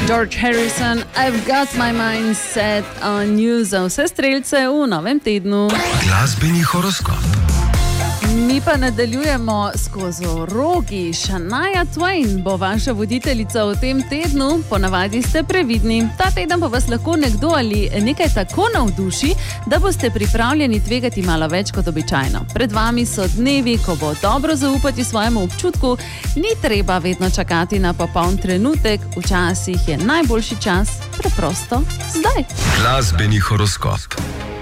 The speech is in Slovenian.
George Harrison, I've got my mind set on you za vse strelce v novem tednu. Glasbeni horoskop. Mi pa nadaljujemo skozi rogi. Shania Twain bo vaša voditeljica v tem tednu, ponavadi ste previdni. Ta teden pa vas lahko nekdo ali nekaj tako navduši, da boste pripravljeni tvegati malo več kot običajno. Pred vami so dnevi, ko bo dobro zaupati svojemu občutku, ni treba vedno čakati na popoln trenutek, včasih je najboljši čas preprosto zdaj. Glasbeni horoskop.